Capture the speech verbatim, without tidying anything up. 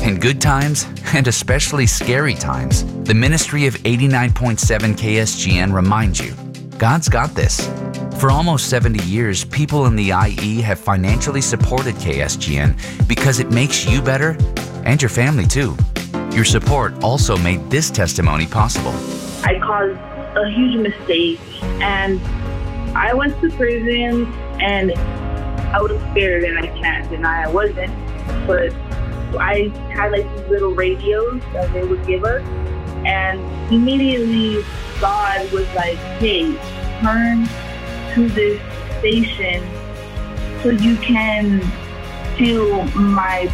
In good times, and especially scary times, the ministry of eighty-nine point seven K S G N reminds you, God's got this. For almost seventy years, people in the I E have financially supported K S G N because it makes you better and your family too. Your support also made this testimony possible. I caused a huge mistake, and I went to prison, and I was scared, and I can't deny I wasn't, but I had like these little radios that they would give us, and immediately God was like, hey, turn to this station so you can feel my